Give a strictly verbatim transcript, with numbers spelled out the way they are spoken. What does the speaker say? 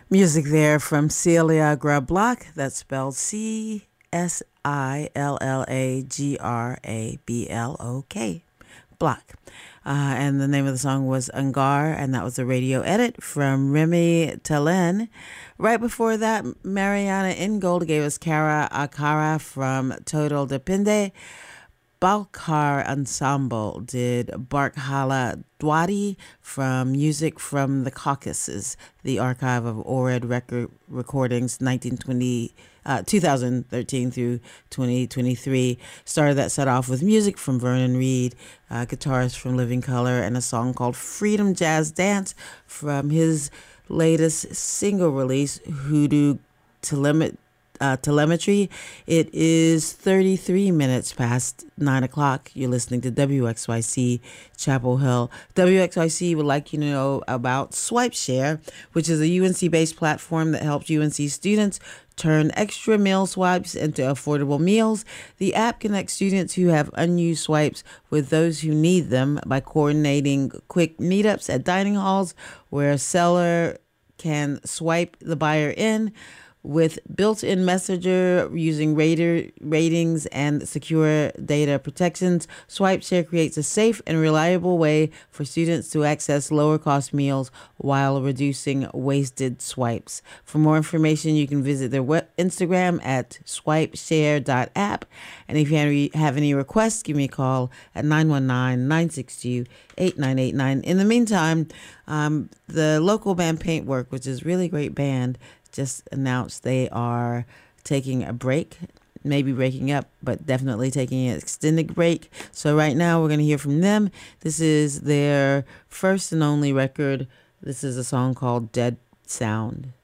Music there from Celia Grablock. That's spelled C S I L L A G R A B L O K. Block. Uh, and the name of the song was Angar, and that was a radio edit from Remy Telen. Right before that, Mariana Ingold gave us Cara Akara from Total Depende. Balkar Ensemble did Barkhala Dwadi from Music from the Caucasus, the archive of ORED record recordings nineteen twenty, uh, twenty thirteen through twenty twenty-three. Started that set off with music from Vernon Reid, uh, guitarist from Living Colour, and a song called Freedom Jazz Dance from his latest single release, Hoodoo Telemet- Uh, telemetry. It is thirty-three minutes past nine o'clock. You're listening to W X Y C Chapel Hill. W X Y C would like you to know about SwipeShare, which is a U N C-based platform that helps U N C students turn extra meal swipes into affordable meals. The app connects students who have unused swipes with those who need them by coordinating quick meetups at dining halls where a seller can swipe the buyer in. With built-in messenger using rater ratings and secure data protections, SwipeShare creates a safe and reliable way for students to access lower-cost meals while reducing wasted swipes. For more information, you can visit their web Instagram at swipeshare dot app. And if you have any requests, give me a call at nine one nine, nine six two, eight nine eight nine. In the meantime, um, the local band Paintwork, which is a really great band, just announced they are taking a break, maybe breaking up, but definitely taking an extended break. So right now we're going to hear from them. This is their first and only record. This is a song called Dead Sound.